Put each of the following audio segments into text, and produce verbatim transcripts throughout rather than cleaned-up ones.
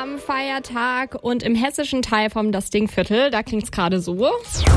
am Feiertag und im hessischen Teil vom Das Dingviertel, da klingt's gerade so.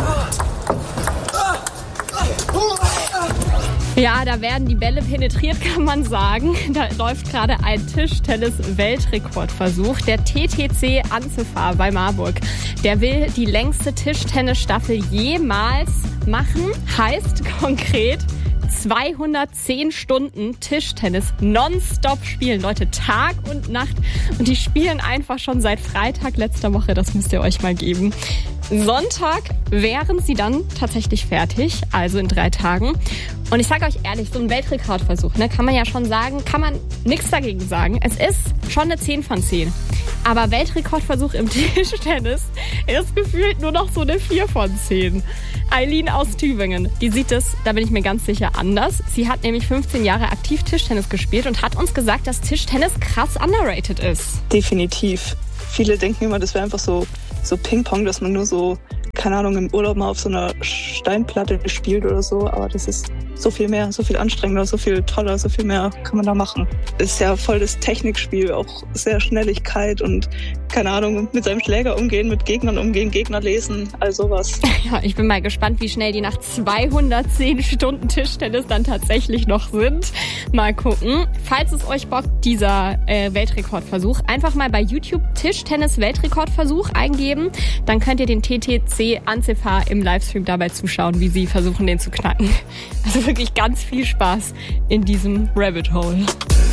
Ja, da werden die Bälle penetriert, kann man sagen. Da läuft gerade ein Tischtennis-Weltrekordversuch. Der T T C Anzefa bei Marburg, der will die längste Tischtennisstaffel jemals machen. Heißt konkret zweihundertzehn Stunden Tischtennis nonstop spielen. Leute, Tag und Nacht. Und die spielen einfach schon seit Freitag letzter Woche. Das müsst ihr euch mal geben. Sonntag wären sie dann tatsächlich fertig, also in drei Tagen. Und ich sage euch ehrlich, so ein Weltrekordversuch, ne, kann man ja schon sagen, kann man nichts dagegen sagen. Es ist schon eine zehn von zehn. Aber Weltrekordversuch im Tischtennis ist gefühlt nur noch so eine vier von zehn. Eileen aus Tübingen, die sieht es, da bin ich mir ganz sicher, anders. Sie hat nämlich fünfzehn Jahre aktiv Tischtennis gespielt und hat uns gesagt, dass Tischtennis krass underrated ist. Definitiv. Viele denken immer, das wäre einfach so, so Ping-Pong, dass man nur so, keine Ahnung, im Urlaub mal auf so einer Steinplatte spielt oder so. Aber das ist so viel mehr, so viel anstrengender, so viel toller, so viel mehr kann man da machen. Ist ja voll das Technikspiel, auch sehr Schnelligkeit und, keine Ahnung, mit seinem Schläger umgehen, mit Gegnern umgehen, Gegner lesen, all sowas. Ja, ich bin mal gespannt, wie schnell die nach zweihundertzehn Stunden Tischtennis dann tatsächlich noch sind. Mal gucken. Falls es euch bockt, dieser äh, Weltrekordversuch, einfach mal bei YouTube Tischtennis-Weltrekordversuch eingeben. Dann könnt ihr den T T C Anzefa im Livestream dabei zuschauen, wie sie versuchen, den zu knacken. Also wirklich ganz viel Spaß in diesem Rabbit Hole.